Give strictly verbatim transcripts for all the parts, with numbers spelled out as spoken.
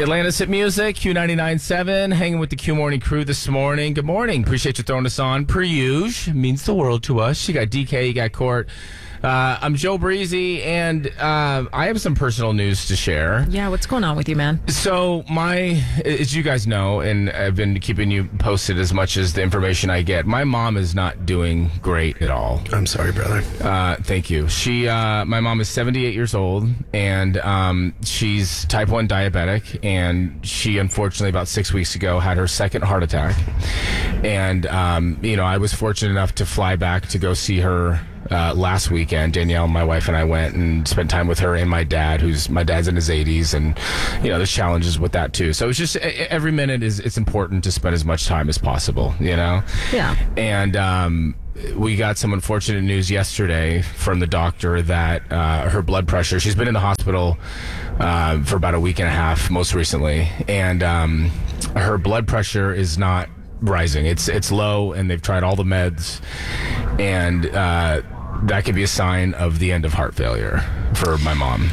Atlanta's Hit Music, Q ninety-nine point seven, hanging with the Q Morning crew this morning. Good morning. Appreciate you throwing us on. Per usual, means the world to us. You got D K, you got Court. Uh, I'm Joe Breezy, and uh, I have some personal news to share. Yeah, what's going on with you, man? So my, as you guys know, and I've been keeping you posted as much as the information I get, my mom is not doing great at all. I'm sorry, brother. Uh, thank you. She, uh, my mom is seventy-eight years old, and um, she's type one diabetic, and she unfortunately about six weeks ago had her second heart attack. And, um, you know, I was fortunate enough to fly back to go see her Uh, last weekend. Danielle, my wife, and I went and spent time with her and my dad, who's my dad's in his eighties, and you know there's challenges with that too. So it's just every minute is it's important to spend as much time as possible, you know. Yeah. And um, we got some unfortunate news yesterday from the doctor that uh, her blood pressure. She's been in the hospital uh, for about a week and a half, most recently, and um, her blood pressure is not rising. It's it's low, and they've tried all the meds, and uh, that could be a sign of the end of heart failure for my mom.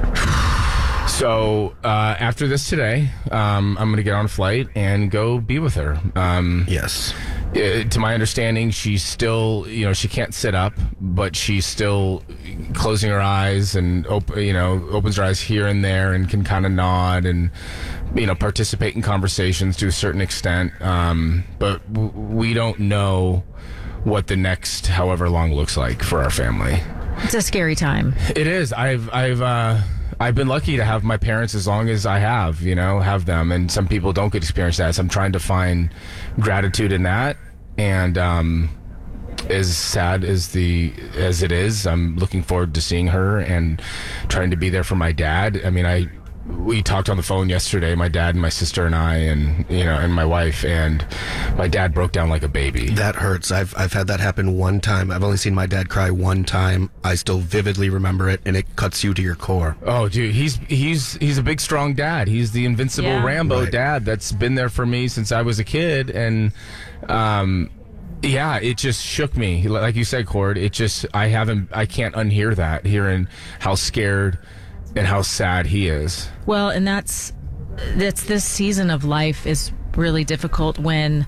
So uh, after this today, um, I'm going to get on a flight and go be with her. Um, yes. Uh, to my understanding, she's still, you know, she can't sit up, but she's still closing her eyes and, op- you know, opens her eyes here and there and can kind of nod and, you know, participate in conversations to a certain extent. Um, but w- we don't know what the next however long looks like for our family. It's a scary time. It is. I've, I've, uh, I've been lucky to have my parents as long as I have, you know, have them. And some people don't get to experience that. So I'm trying to find gratitude in that. And um, as sad as the as it is, I'm looking forward to seeing her and trying to be there for my dad. I mean, I we talked on the phone yesterday, my dad and my sister and I, and you know, and my wife, and my dad broke down like a baby. That hurts. I've I've had that happen one time. I've only seen my dad cry one time. I still vividly remember it, and it cuts you to your core. Oh, dude, he's he's he's a big, strong dad. He's the invincible Yeah. Rambo Right. dad that's been there for me since I was a kid, and um, yeah, it just shook me. Like you said, Cord, it just I haven't I can't unhear that, hearing how scared and how sad he is. Well, and that's that's this season of life is really difficult when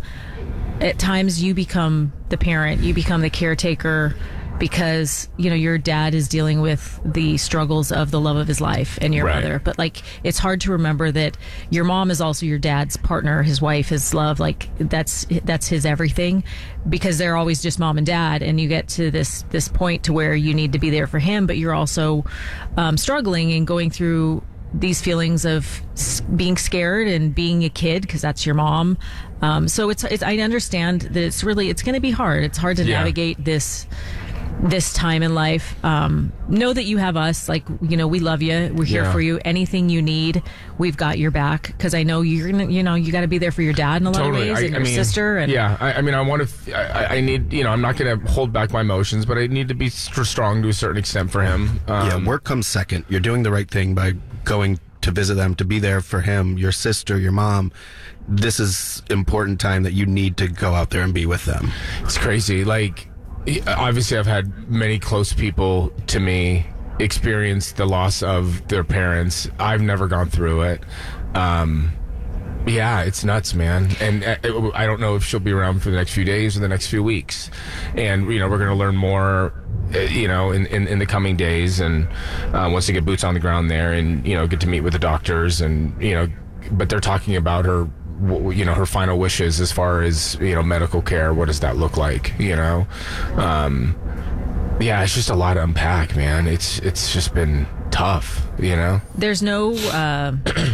at times you become the parent, you become the caretaker because, you know, your dad is dealing with the struggles of the love of his life and your Right. mother. But like, it's hard to remember that your mom is also your dad's partner, his wife, his love. Like that's, that's his everything, because they're always just mom and dad. And you get to this, this point to where you need to be there for him, but you're also um, struggling and going through these feelings of s- being scared and being a kid because that's your mom. Um, so it's, it's, I understand that it's really, it's going to be hard. It's hard to Yeah. navigate this, this time in life. Um, know that you have us, like, you know, we love you. We're here Yeah. for you. Anything you need, we've got your back. Cause I know you're gonna, you know, you got to be there for your dad in a lot Totally. of ways, I- and I your mean, sister. And yeah, I, I mean, I want to. I, I need, you know, I'm not going to hold back my emotions, but I need to be st- strong to a certain extent for him. Um, Yeah, work comes second. You're doing the right thing by going to visit them, to be there for him, your sister, your mom. This is important time that you need to go out there and be with them. It's crazy. Like, obviously, I've had many close people to me experience the loss of their parents. I've never gone through it. Um, yeah, it's nuts, man. And uh, I don't know if she'll be around for the next few days or the next few weeks. And, you know, we're going to learn more, uh, you know, in, in, in the coming days. And uh, once we get boots on the ground there and, you know, get to meet with the doctors and, you know, but they're talking about her, you know, her final wishes as far as, you know, medical care. What does that look like? You know? Um, yeah, it's just a lot to unpack, man. It's, it's just been tough, you know? there's no, uh,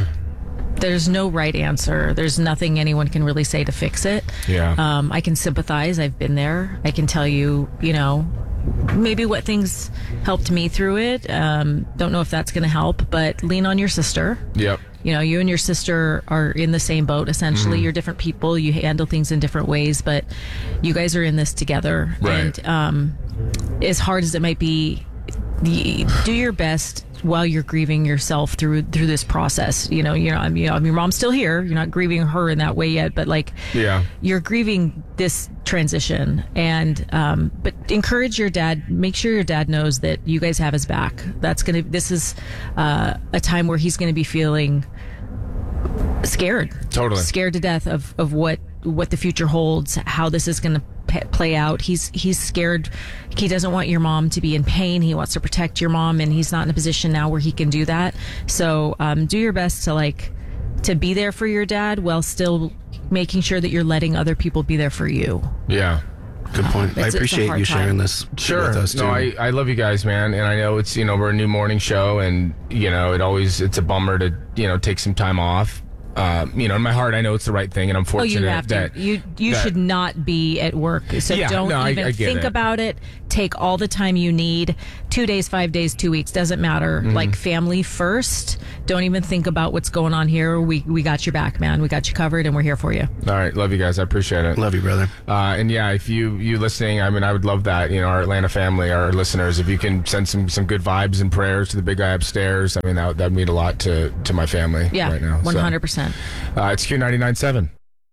there's no right answer. There's nothing anyone can really say to fix it. Yeah. Um, I can sympathize. I've been there. I can tell you, you know, maybe what things helped me through it. Um, don't know if that's going to help, but lean on your sister. Yep. You know, you and your sister are in the same boat, essentially. Mm-hmm. You're different people. You handle things in different ways, but you guys are in this together. Right. And um, as hard as it might be, the, do your best while you're grieving yourself through through this process. You know, you know, I mean, you know, your mom's still here. You're not grieving her in that way yet, but like, Yeah. you're grieving this transition. And um, but encourage your dad. Make sure your dad knows that you guys have his back. That's gonna. This is uh, a time where he's going to be feeling scared. Totally. Scared to death of, of what, what the future holds, how this is going to p- play out. He's he's scared. He doesn't want your mom to be in pain. He wants to protect your mom, and he's not in a position now where he can do that. So um, do your best to like to be there for your dad while still making sure that you're letting other people be there for you. Yeah. Good point. It's- I it's a appreciate hard you time. sharing this Sure. with us too. No, I, I love you guys, man. And I know it's, you know, we're a new morning show, and, you know, it always, it's a bummer to, you know, take some time off. Uh, you know, in my heart, I know it's the right thing, and I'm Oh, fortunate you have that to. You you that- should not be at work. So Yeah, don't no, I- even I get think it. about it. Take all the time you need. Two days, five days, two weeks, doesn't matter. Mm-hmm. Like family first. Don't even think about what's going on here. We we got your back, man. We got you covered, and we're here for you. All right, love you guys. I appreciate it. Love you, brother. Uh, and yeah, if you you listening, I mean, I would love that. You know, our Atlanta family, our listeners, if you can send some some good vibes and prayers to the big guy upstairs, I mean, that that would mean a lot to to my family Yeah, right now. one So, hundred percent. uh, it's Q ninety-nine point seven.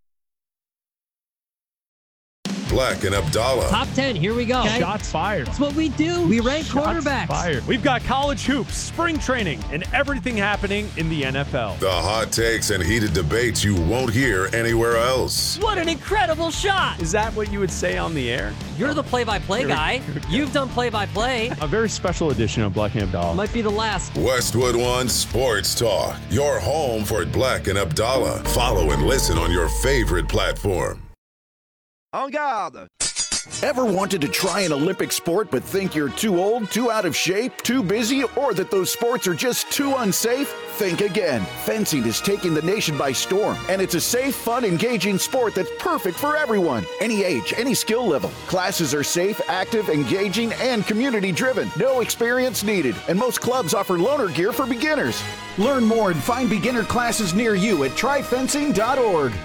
Black and Abdallah. Top ten, here we go. Shots fired. That's what we do. We rank Shots quarterbacks. fired. We've got college hoops, spring training, and everything happening in the N F L. The hot takes and heated debates you won't hear anywhere else. What an incredible shot. Is that what you would say on the air? You're the play-by-play Here we- guy. here we go. You've done play-by-play. A very special edition of Black and Abdallah. Might be the last. Westwood One Sports Talk. Your home for Black and Abdallah. Follow and listen on your favorite platform. En garde! Ever wanted to try an Olympic sport but think you're too old, too out of shape, too busy, or that those sports are just too unsafe? Think again. Fencing is taking the nation by storm, and it's a safe, fun, engaging sport that's perfect for everyone. Any age, any skill level. Classes are safe, active, engaging, and community-driven. No experience needed, and most clubs offer loaner gear for beginners. Learn more and find beginner classes near you at try fencing dot org.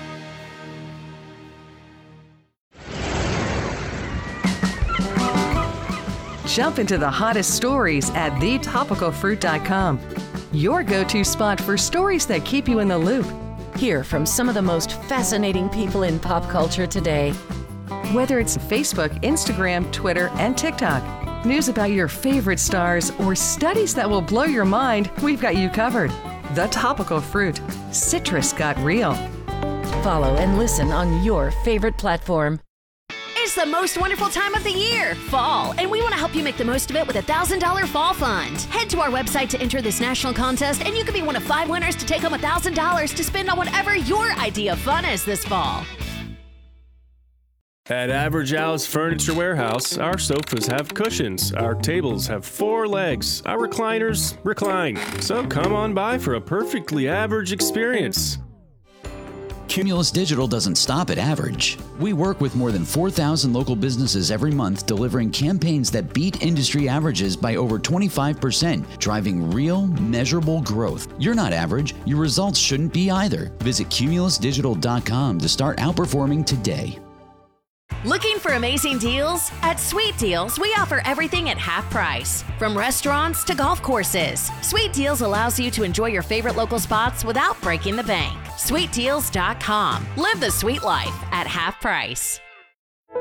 Jump into the hottest stories at the topical fruit dot com. Your go-to spot for stories that keep you in the loop. Hear from some of the most fascinating people in pop culture today. Whether it's Facebook, Instagram, Twitter, and TikTok, news about your favorite stars, or studies that will blow your mind, we've got you covered. The Topical Fruit. Citrus got real. Follow and listen on your favorite platform. It's the most wonderful time of the year, fall, and we want to help you make the most of it with a one thousand dollars Fall Fund. Head to our website to enter this national contest, and you could be one of five winners to take home one thousand dollars to spend on whatever your idea of fun is this fall. At Average Al's Furniture Warehouse, our sofas have cushions, our tables have four legs, our recliners recline. So come on by for a perfectly average experience. Cumulus Digital doesn't stop at average. We work with more than four thousand local businesses every month, delivering campaigns that beat industry averages by over twenty-five percent, driving real, measurable growth. You're not average. Your results shouldn't be either. Visit cumulus digital dot com to start outperforming today. Looking for amazing deals? At Sweet Deals, we offer everything at half price. From restaurants to golf courses, Sweet Deals allows you to enjoy your favorite local spots without breaking the bank. sweet deals dot com. Live the sweet life at half price.